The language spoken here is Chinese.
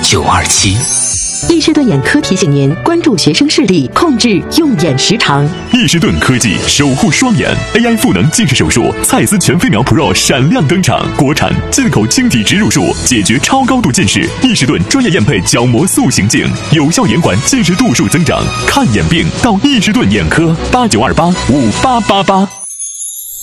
8927。 易士顿眼科提醒您关注学生视力，控制用眼时长。 易士顿科技守护双眼 AI 赋能近视手术，蔡司全飞秒 Pro 闪亮登场，国产进口晶体植入术，解决超高度近视。易士顿专业验配角膜塑形镜，有效延缓近视度数增长。看眼病到易士顿眼科，89285888。